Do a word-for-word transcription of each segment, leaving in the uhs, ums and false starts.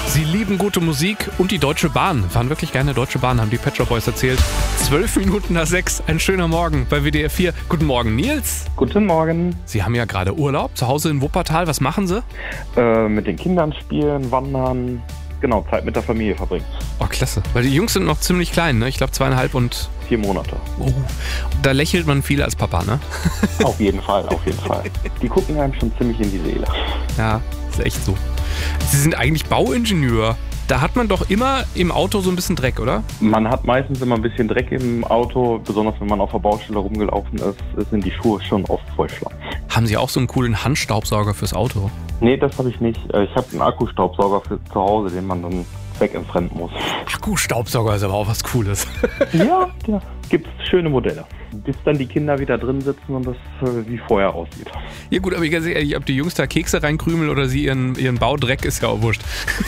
Sie lieben gute Musik und die Deutsche Bahn. Fahren wirklich gerne Deutsche Bahn, haben die Pet Shop Boys erzählt. Zwölf Minuten nach sechs, ein schöner Morgen bei W D R vier. Guten Morgen, Nils. Guten Morgen. Sie haben ja gerade Urlaub, zu Hause in Wuppertal. Was machen Sie? Äh, mit den Kindern spielen, wandern, genau, Zeit mit der Familie verbringen. Oh, klasse. Weil die Jungs sind noch ziemlich klein, ne? Ich glaube zweieinhalb und... Vier Monate. Oh, da lächelt man viel als Papa, ne? Auf jeden Fall, auf jeden Fall. Die gucken einem schon ziemlich in die Seele. Ja, ist echt so. Sie sind eigentlich Bauingenieur. Da hat man doch immer im Auto so ein bisschen Dreck, oder? Man hat meistens immer ein bisschen Dreck im Auto, besonders wenn man auf der Baustelle rumgelaufen ist, sind die Schuhe schon oft voll Schlamm. Haben Sie auch so einen coolen Handstaubsauger fürs Auto? Nee, das habe ich nicht. Ich habe einen Akkustaubsauger für zu Hause, den man dann wegentfernen muss. Akkustaubsauger ist aber auch was Cooles. Ja, ja. Gibt es schöne Modelle. Bis dann die Kinder wieder drin sitzen und das äh, wie vorher aussieht. Ja gut, aber ganz ehrlich, ob die Jungs da Kekse reinkrümeln oder sie ihren, ihren Baudreck, ist ja auch wurscht.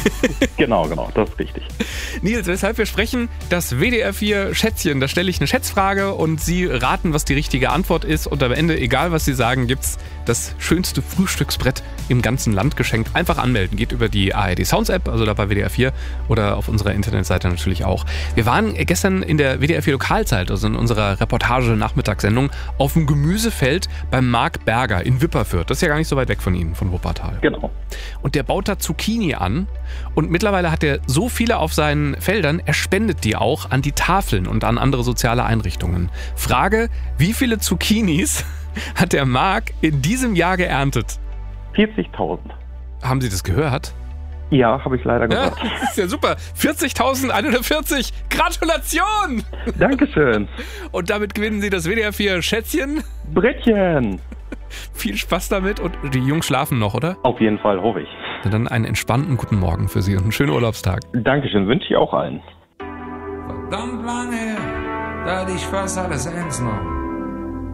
Genau, genau, das ist richtig. Nils, weshalb wir sprechen, das W D R vier Schätzchen. Da stelle ich eine Schätzfrage und Sie raten, was die richtige Antwort ist. Und am Ende, egal was Sie sagen, gibt's das schönste Frühstücksbrett im ganzen Land geschenkt. Einfach anmelden. Geht über die A R D Sounds App, also da bei W D R vier oder auf unserer Internetseite natürlich auch. Wir waren gestern in der W D R vier Lokalzeit, also in unserer Reportage-Nachmittagssendung, auf dem Gemüsefeld beim Marc Berger in Wipperfürth. Das ist ja gar nicht so weit weg von Ihnen, von Wuppertal. Genau. Und der baut da Zucchini an und mittlerweile hat er so viele auf seinen Feldern, er spendet die auch an die Tafeln und an andere soziale Einrichtungen. Frage, wie viele Zucchinis hat der Marc in diesem Jahr geerntet? vierzigtausend. Haben Sie das gehört? Ja, habe ich leider gehört. Ja, das ist ja super. vierzigtausendeinhundertvierzig. Gratulation! Dankeschön. Und damit gewinnen Sie das W D R vier Schätzchen. Brettchen. Viel Spaß damit und die Jungs schlafen noch, oder? Auf jeden Fall, hoffe ich. Na dann einen entspannten guten Morgen für Sie und einen schönen Urlaubstag. Dankeschön, wünsche ich auch allen. Verdammt lange her, da hatte ich fast alles eins noch.